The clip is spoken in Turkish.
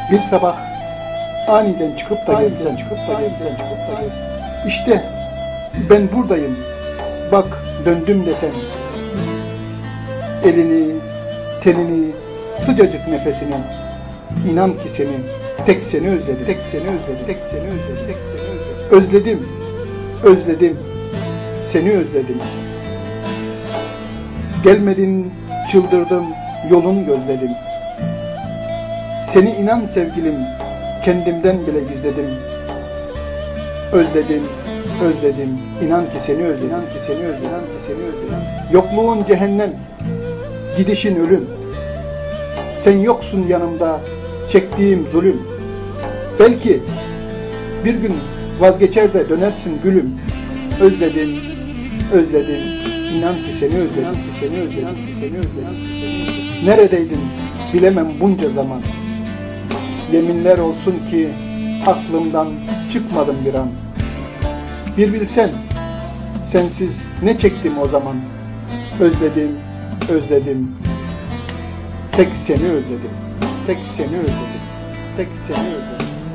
Bir sabah aniden çıkıp da gelsen, İşte ben buradayım, bak döndüm desen, elini, tenini, sıcacık nefesini, inan ki seni, tek seni özledim, tek seni özledim, tek seni özledim, tek seni özledim. Özledim, özledim, seni özledim. Gelmedin, çıldırdım, yolunu gözledim. Seni inan sevgilim, kendimden bile gizledim. Özledim, özledim, inan ki seni özledim, inan ki seni özledim, inan ki seni özledim. Yokluğun cehennem, gidişin ölüm. Sen yoksun yanımda, çektiğim zulüm. Belki bir gün vazgeçer de dönersin gülüm. Özledim, özledim, inan ki seni özledim, inan ki seni özledim, inan ki seni özledim. Neredeydin bilemem bunca zaman. Yeminler olsun ki aklımdan çıkmadım bir an. Bir bilsen, sensiz ne çektim o zaman. Özledim, özledim, tek seni özledim, tek seni özledim, tek seni özledim.